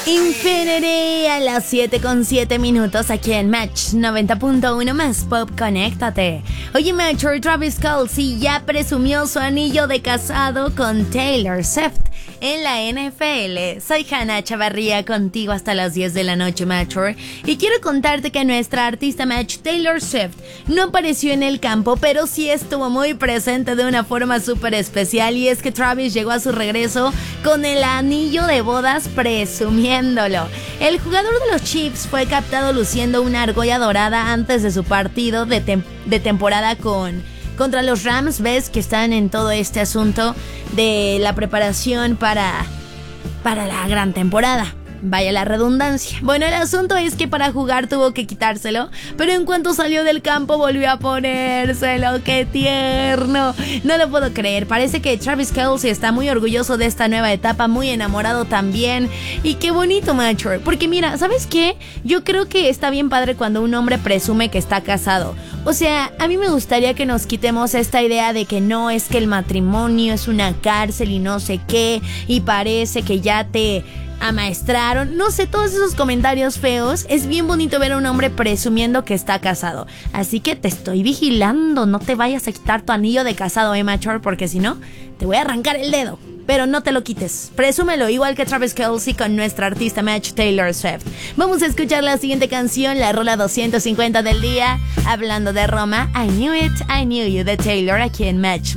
Infinity a las 7:07 aquí en Match 90.1 más Pop, conéctate. Oye, Matcher, Travis Kelce ya presumió su anillo de casado con Taylor Swift en la NFL. Soy Hannah Chavarría, contigo hasta las 10 de la noche, Matcher. Y quiero contarte que nuestra artista Match, Taylor Swift, no apareció en el campo, pero sí estuvo muy presente de una forma súper especial. Y es que Travis llegó a su regreso con el anillo de bodas presumiéndolo. El jugador de los Chiefs fue captado luciendo una argolla dorada antes de su partido de temporada contra los Rams. Ves que están en todo este asunto de la preparación para la gran temporada. Vaya la redundancia. Bueno, el asunto es que para jugar tuvo que quitárselo, pero en cuanto salió del campo volvió a ponérselo. ¡Qué tierno! No lo puedo creer. Parece que Travis Kelce está muy orgulloso de esta nueva etapa, muy enamorado también. Y qué bonito, macho. Porque mira, ¿sabes qué? Yo creo que está bien padre cuando un hombre presume que está casado. O sea, a mí me gustaría que nos quitemos esta idea de que no, es que el matrimonio es una cárcel y no sé qué, y parece que ya te amaestraron, no sé, todos esos comentarios feos. Es bien bonito ver a un hombre presumiendo que está casado. Así que te estoy vigilando, no te vayas a quitar tu anillo de casado, macho, porque si no, te voy a arrancar el dedo. Pero no te lo quites, presúmelo, igual que Travis Kelce con nuestra artista Match, Taylor Swift. Vamos a escuchar la siguiente canción, la rola 250 del día, hablando de Roma, I Knew It, I Knew You, de Taylor, aquí en Match